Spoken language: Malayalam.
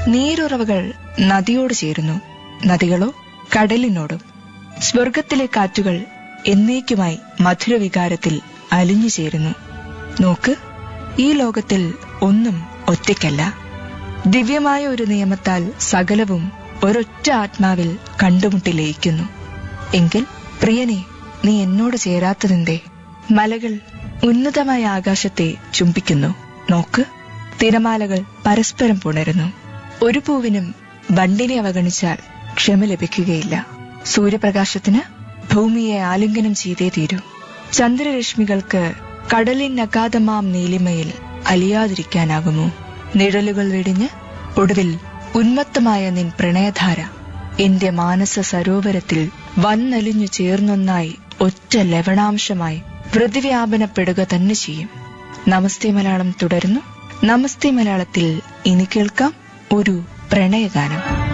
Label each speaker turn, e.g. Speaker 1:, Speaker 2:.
Speaker 1: നീരുറവകൾ നദിയോട് ചേരുന്നു, നദികളോ കടലിനോടും. സ്വർഗത്തിലെ കാറ്റുകൾ എന്നേക്കുമായി മധുരവികാരത്തിൽ അലിഞ്ഞു ചേരുന്നു. നോക്ക്, ഈ ലോകത്തിൽ ഒന്നും ഒറ്റയ്ക്കല്ല. ദിവ്യമായ ഒരു നിയമത്താൽ സകലവും ഒരൊറ്റ ആത്മാവിൽ കണ്ടുമുട്ടി ലയിക്കുന്നു. എങ്കിൽ പ്രിയനെ, നീ എന്നോട് ചേരാത്തതെന്തേ? മലകൾ ഉന്നതമായ ആകാശത്തെ ചുംബിക്കുന്നു. നോക്ക്, തിരമാലകൾ പരസ്പരം പുണരുന്നു. ഒരു പൂവിനും വണ്ടിനെ അവഗണിച്ചാൽ ക്ഷമ ലഭിക്കുകയില്ല. സൂര്യപ്രകാശത്തിന് ഭൂമിയെ ആലിംഗനം ചെയ്തേ തീരൂ. ചന്ദ്രരശ്മികൾക്ക് കടലിനഗാധമാം നീലിമയിൽ അലിയാതിരിക്കാനാകുമോ? നിഴലുകൾ വെടിഞ്ഞ് ഒടുവിൽ ഉന്മത്തമായ നിൻ പ്രണയധാര എന്റെ മാനസ സരോവരത്തിൽ വന്നലിഞ്ഞു ചേർന്നൊന്നായി ഒറ്റ ലവണാംശമായി പ്രതിവ്യാപനപ്പെടുക തന്നെ ചെയ്യും. നമസ്തേ മലയാളം തുടരുന്നു. നമസ്തേ മലയാളത്തിൽ ഇനി കേൾക്കാം ഒരു പ്രണയഗാനം.